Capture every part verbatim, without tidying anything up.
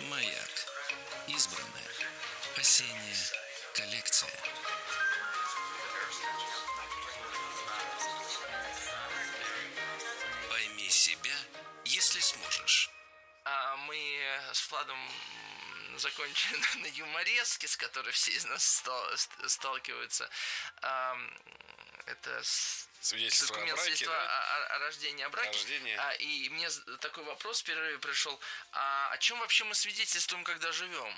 Маяк. Избранное. Осенняя коллекция. Пойми себя, если сможешь. А мы с Владом закончили на юмореске, с которой все из нас стал, сталкиваются. А, это свидетельство документ, о браке, свидетельство да? о, о рождении, о браке. О рождении. А, и мне такой вопрос в перерыве пришел. А о чем вообще мы свидетельствуем, когда живем?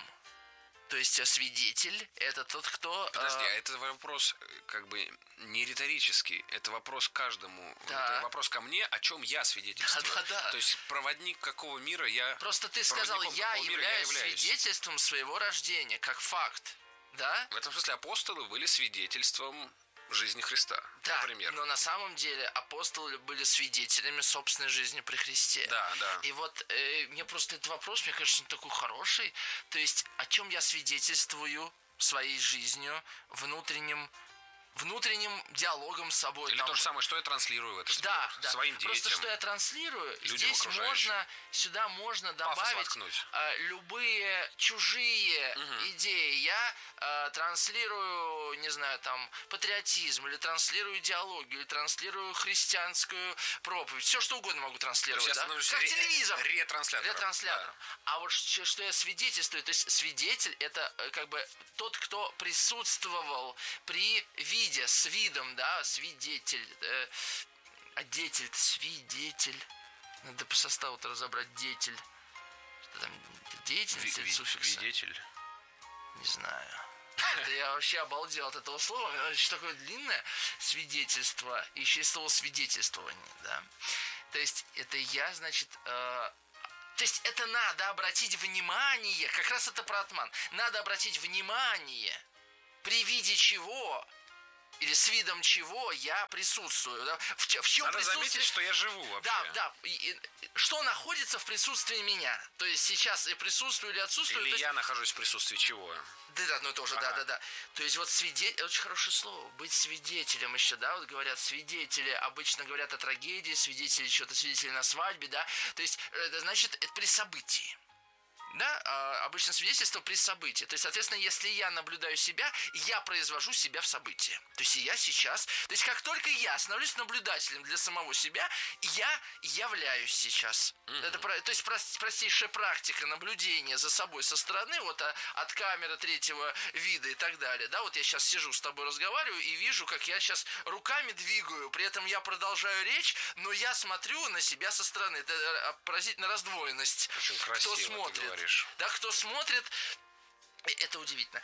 То есть свидетель – это тот, кто… Подожди, а а это вопрос как бы не риторический, это вопрос каждому, да. это вопрос ко мне, о чем я свидетельствую. Да, да, да. То есть проводник какого мира я… Просто ты сказал, я являюсь, я являюсь свидетельством своего рождения, как факт, да? В этом смысле апостолы были свидетельством жизни Христа, да, например. Но на самом деле апостолы были свидетелями собственной жизни при Христе. Да, да. И вот э, мне просто этот вопрос, мне кажется, такой хороший. То есть, о чем я свидетельствую своей жизнью, внутренним, внутренним диалогом с собой. Или там... то же самое, что я транслирую в этот да, мир, да. своим детям. Просто что я транслирую, людям здесь можно, сюда можно добавить э, любые чужие угу. идеи. Я э, транслирую, не знаю, там, патриотизм, или транслирую идеологию, или транслирую христианскую проповедь. Все что угодно могу транслировать, да? Как ре- телевизор. Ретранслятором. Ретранслятором. Да. А вот что, что я свидетельствую, то есть свидетель это как бы тот, кто присутствовал при виде, с видом, да, свидетель, э, а детель, свидетель, надо по составу-то разобрать детель, что там, деятельность или суффикс? Свидетель. Не знаю. Это я вообще обалдел от этого слова, оно еще такое длинное, свидетельство, еще и слово свидетельствование, да. То есть это я, значит, э, то есть это надо обратить внимание, как раз это про атман, надо обратить внимание, при виде чего или с видом чего я присутствую. Да? В, в чем надо присутствие... заметить, что я живу вообще. Да, да. И, и, что находится в присутствии меня? То есть сейчас я присутствую или отсутствую? Или то я есть... нахожусь в присутствии чего? Да, да, ну тоже, ага. да, да, да. То есть вот свидетель, очень хорошее слово, быть свидетелем еще, да, вот говорят свидетели, обычно говорят о трагедии, свидетели чего-то, свидетели на свадьбе, да, то есть, это значит, это при событии. Да, а, обычно свидетельство при событии. То есть, соответственно, если я наблюдаю себя, я произвожу себя в событии. То есть, я сейчас... То есть, как только я становлюсь наблюдателем для самого себя, я являюсь сейчас. Mm-hmm. Это, то есть, простейшая практика наблюдения за собой со стороны, вот а, от камеры третьего вида и так далее. Да, вот я сейчас сижу с тобой, разговариваю и вижу, как я сейчас руками двигаю, при этом я продолжаю речь, но я смотрю на себя со стороны. Это поразительная раздвоенность. Очень красиво кто смотрит. Ты говоришь. Да, кто смотрит, это удивительно.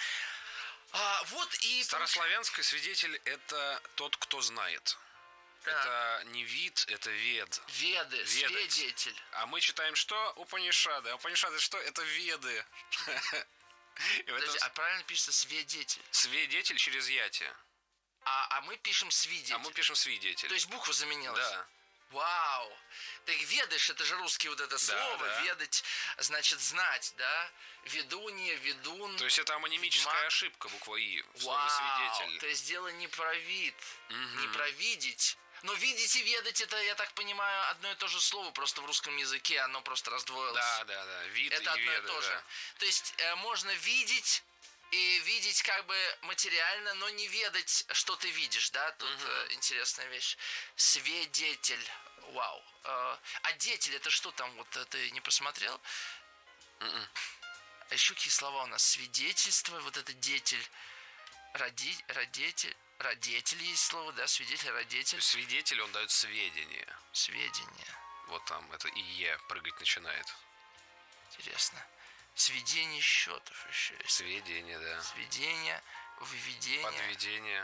А, вот и... Старославянский свидетель – это тот, кто знает. Да. Это не вид, это вед. Веды, Ведать. Свидетель. А мы читаем что? Упанишады. Упанишады что? Это веды. Подожди, а правильно пишется свидетель? Свидетель через яти. А, а мы пишем свидетель. А мы пишем свидетель. То есть буква заменилась? Да. Вау! Так ведаешь, это же русский вот это слово, да, да. ведать, значит знать, да? Ведунья, ведун. То есть это амонимическая ведьмак. Ошибка, буква И, слово свидетель. То есть дело не про вид, угу. не про видеть. Но видеть и ведать, это, я так понимаю, одно и то же слово, просто в русском языке оно просто раздвоилось. Да, да, да, вид это и одно веды, и то же. Да. То есть э, можно видеть и видеть как бы материально, но не ведать, что ты видишь, да? Тут угу. э, интересная вещь. Свидетель. Вау. Э, а детель, это что там? Вот ты не посмотрел? Mm-mm. А еще какие слова у нас? Свидетельство, вот это детель. Роди, родитель. Родитель есть слово, да? Свидетель, родитель. Свидетель, он дает сведения. Сведения. Вот там, это ИЕ прыгать начинает. Интересно. Сведение счетов еще есть. Сведения, да. Сведения, выведение. Подведение.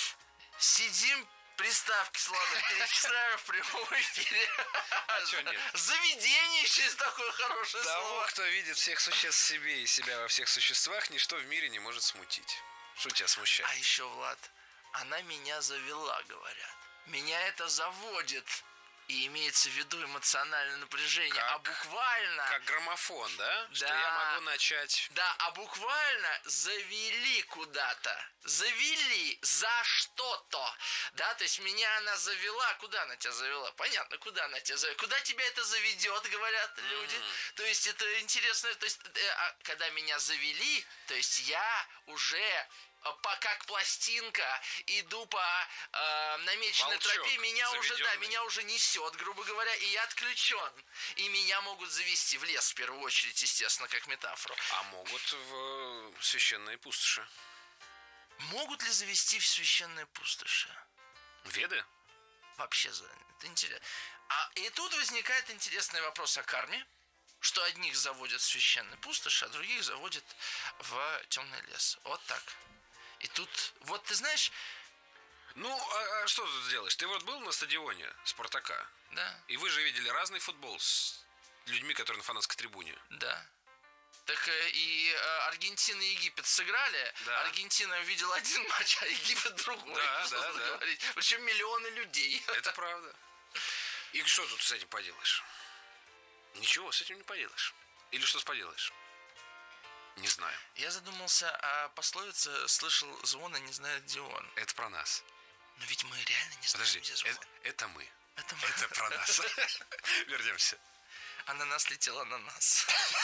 Сидим, приставки с Владом перечисляем в прямом эфире. А что нет? Заведение еще есть такое хорошее Того, слово. кто видит всех существ в себе и себя во всех существах, ничто в мире не может смутить. Что тебя смущает? А еще, Влад, она меня завела, говорят. Меня это заводит. и имеется в виду эмоциональное напряжение, Как- а буквально... Как граммофон, да? Что Да. я могу начать... Да, а буквально завели куда-то. Завели за что-то. Да, то есть меня она завела. Куда она тебя завела? Понятно, куда она тебя завела. Куда тебя это заведет, говорят люди. Mm. То есть это интересно. То есть, э, а, когда меня завели, то есть я уже... По, как пластинка, иду по э, намеченной Волчок тропе, меня уже, да, заведенный. меня уже несет, грубо говоря, и я отключен. И меня могут завести в лес, в первую очередь, естественно, как метафору. А могут в священные пустоши. Могут ли завести в священные пустоши? Веды? Вообще, это интересно. А и тут возникает интересный вопрос о карме, что одних заводят в священные пустоши, а других заводят в темный лес. Вот так. И тут, вот ты знаешь... Ну, а, а что ты тут делаешь? Ты вот был на стадионе Спартака? Да. И вы же видели разный футбол с людьми, которые на фанатской трибуне. Да. Так э, и э, Аргентина и Египет сыграли. Да. Аргентина увидела один матч, а Египет другой. Да, да, да. Говорить. Причем миллионы людей. Это правда. И что тут с этим поделаешь? Ничего с этим не поделаешь. Или что поделаешь? Не знаю. Я задумался о пословице «слышал звон, а не знает, где он». Это про нас. Но ведь мы реально не знаем, Подожди, где звон. это, это мы. Это, мы. Это про нас. Вернемся. А на нас летела на нас.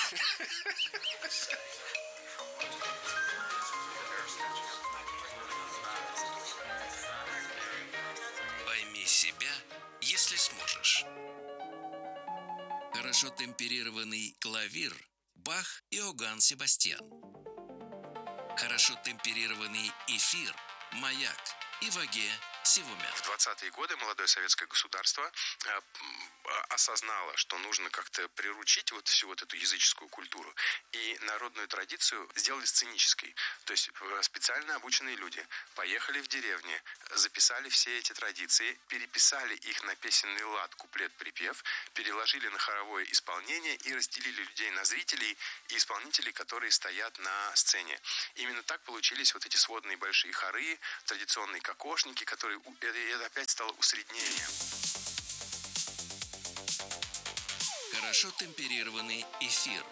Пойми себя, если сможешь. Хорошо темперированный клавир Бах и Иоганн Себастьян. Хорошо темперированный эфир Маяк и Ваге Севумян. В двадцатые годы молодое советское государство э, осознало, что нужно как-то приручить вот всю вот эту языческую культуру и народную традицию сделали сценической. То есть э, специально обученные люди поехали в деревни, записали все эти традиции, переписали их на песенный лад, куплет-припев, переложили на хоровое исполнение и разделили людей на зрителей и исполнителей, которые стоят на сцене. Именно так получились вот эти сводные большие хоры, традиционные кокошники, которые это опять стало усреднением. Хорошо темперированный эфир.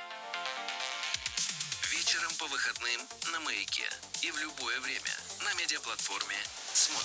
Вечером по выходным на Маяке и в любое время на медиаплатформе «Смотрим».